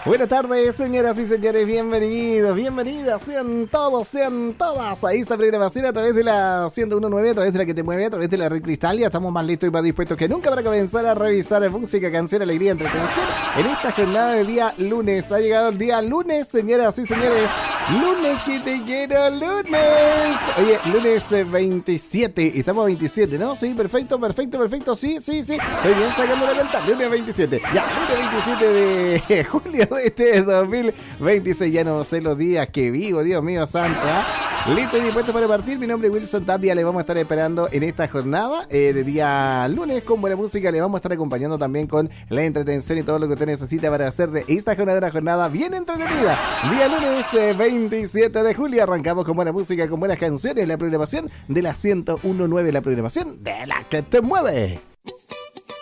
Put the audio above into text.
Buenas tardes, señoras y señores, bienvenidos, bienvenidas, sean todos, sean todas a esta programación a través de la 101.9, a través de la que te mueve, a través de la Red Cristal. Ya estamos más listos y más dispuestos que nunca para comenzar a revisar música, canción, alegría, entretención en esta jornada de día lunes. Ha llegado el día lunes, señoras y señores, lunes que te quiero, lunes. Oye, lunes 27, estamos a 27, ¿no? Sí, perfecto, sí, estoy bien sacando la cuenta, lunes 27, ya, lunes 27 de julio de este 2026, ya no sé los días que vivo, Dios mío santo, ¿eh? Listo y dispuesto para partir. Mi nombre es Wilson Tapia, le vamos a estar esperando en esta jornada de día lunes con buena música, le vamos a estar acompañando también con la entretención y todo lo que usted necesita para hacer de esta jornada una jornada bien entretenida. Día lunes 27 de julio, arrancamos con buena música, con buenas canciones, la programación de la 101.9, la programación de la que te mueve.